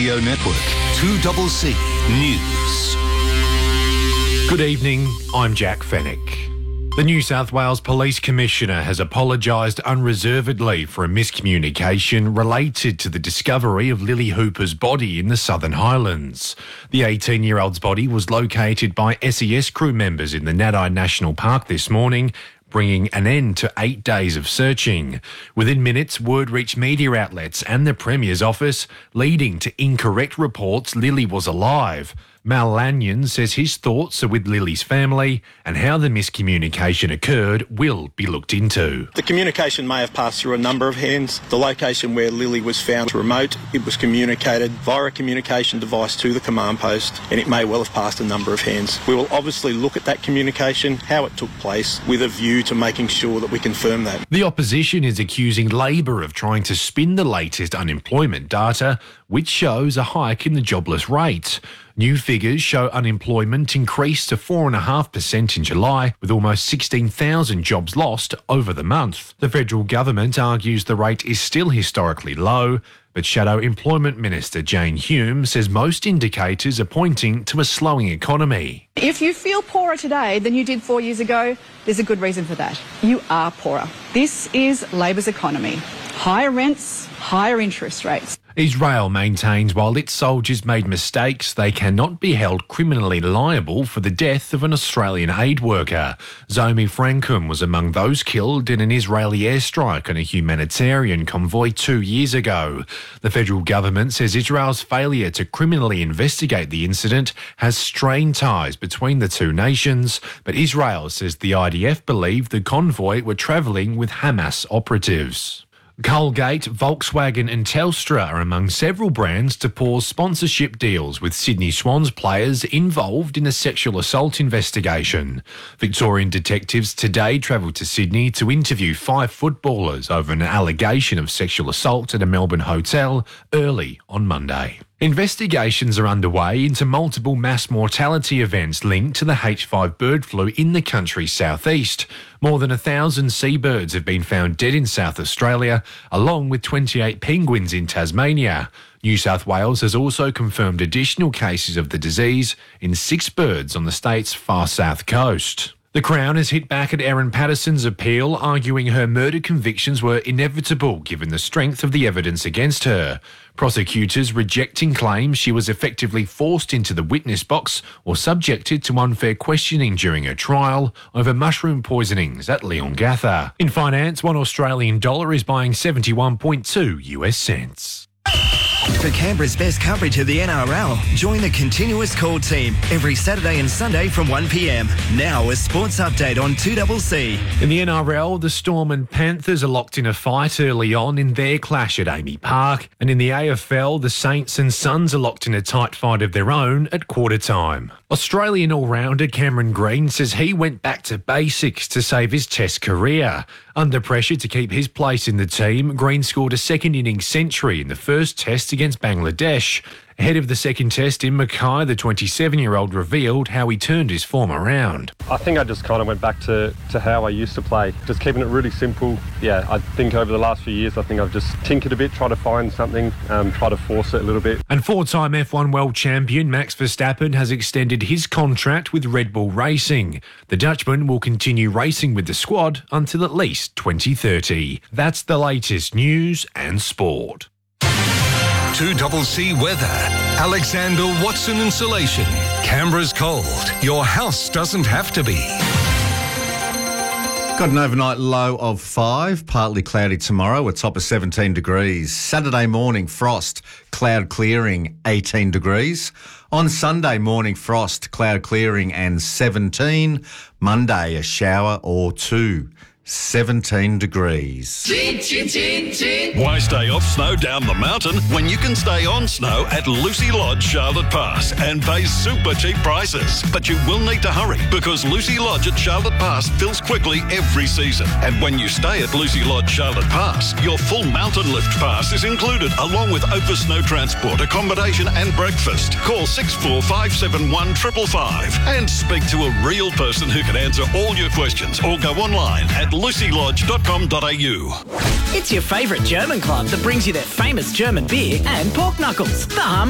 Radio Network, 2CC News. Good evening, I'm Jack Fennick. The New South Wales Police Commissioner has apologised unreservedly for a miscommunication related to the discovery of Lily Hooper's body in the Southern Highlands. The 18-year-old's body was located by SES crew members in the Nadai National Park this morning, bringing an end to 8 days of searching. Within minutes, word reached media outlets and the Premier's office, leading to incorrect reports Lily was alive. Mal Lanyon says his thoughts are with Lily's family and how the miscommunication occurred will be looked into. The communication may have passed through a number of hands. The location where Lily was found was remote. It was communicated via a communication device to the command post, and it may well have passed a number of hands. We will obviously look at that communication, how it took place, with a view to making sure that we confirm that. The opposition is accusing Labor of trying to spin the latest unemployment data, which shows a hike in the jobless rate. New figures show unemployment increased to 4.5% in July, with almost 16,000 jobs lost over the month. The federal government argues the rate is still historically low, but Shadow Employment Minister Jane Hume says most indicators are pointing to a slowing economy. If you feel poorer today than you did 4 years ago, there's a good reason for that. You are poorer. This is Labor's economy. Higher rents, higher interest rates. Israel maintains while its soldiers made mistakes, they cannot be held criminally liable for the death of an Australian aid worker. Zomi Frankum was among those killed in an Israeli airstrike on a humanitarian convoy 2 years ago. The federal government says Israel's failure to criminally investigate the incident has strained ties between the two nations, but Israel says the IDF believed the convoy were travelling with Hamas operatives. Colgate, Volkswagen and Telstra are among several brands to pause sponsorship deals with Sydney Swans players involved in a sexual assault investigation. Victorian detectives today travelled to Sydney to interview 5 footballers over an allegation of sexual assault at a Melbourne hotel early on Monday. Investigations are underway into multiple mass mortality events linked to the H5 bird flu in the country's southeast. More than 1,000 seabirds have been found dead in South Australia, along with 28 penguins in Tasmania. New South Wales has also confirmed additional cases of the disease in 6 birds on the state's far south coast. The Crown has hit back at Erin Patterson's appeal, arguing her murder convictions were inevitable given the strength of the evidence against her. Prosecutors rejecting claims she was effectively forced into the witness box or subjected to unfair questioning during her trial over mushroom poisonings at Leongatha. In finance, $1 Australian is buying 71.2 US cents. For Canberra's best coverage of the NRL, join the Continuous Call team every Saturday and Sunday from 1 p.m. Now a sports update on 2CC. In the NRL, the Storm and Panthers are locked in a fight early on in their clash at Amy Park. And in the AFL, the Saints and Suns are locked in a tight fight of their own at quarter time. Australian all-rounder Cameron Green says he went back to basics to save his Test career. Under pressure to keep his place in the team, Green scored a second-innings century in the first Test against Bangladesh. Ahead of the second Test in Mackay, the 27-year-old revealed how he turned his form around. I think I just kind of went back to how I used to play, just keeping it really simple. Yeah, I think over the last few years, I think I've just tinkered a bit, tried to find something, try to force it a little bit. And 4-time F1 world champion Max Verstappen has extended his contract with Red Bull Racing. The Dutchman will continue racing with the squad until at least 2030. That's the latest news and sport. 2CC weather. Alexander Watson Insulation. Canberra's cold. Your house doesn't have to be. Got an overnight low of 5, partly cloudy tomorrow, a top of 17 degrees. Saturday morning, frost, cloud clearing, 18 degrees. On Sunday morning, frost, cloud clearing and 17. Monday, a shower or 2. 17 degrees. Why stay off snow down the mountain when you can stay on snow at Lucy Lodge, Charlotte Pass and pay super cheap prices? But you will need to hurry because Lucy Lodge at Charlotte Pass fills quickly every season. And when you stay at Lucy Lodge, Charlotte Pass, your full mountain lift pass is included along with over snow transport, accommodation and breakfast. Call 6457 555 and speak to a real person who can answer all your questions or go online at lucylodge.com.au. It's your favourite German club that brings you their famous German beer and pork knuckles. The